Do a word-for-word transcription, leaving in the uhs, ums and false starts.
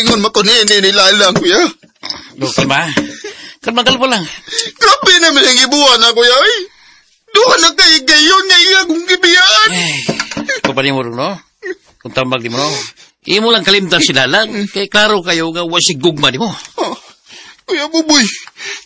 Ingon makunini nila lang, kuya. Do, kalma. Kalma, kalma lang. Grabe naman ang ibuwan na, kuya. Ay, doon na kay gayon nga iya kong gibiyaan. Eh, papanin mo rin, no? Kung tambag di mo, no? Imo lang kalimtan sila lang. Kaya klaro kayo nga wasig gugma di mo. Oh, kuya Buboy,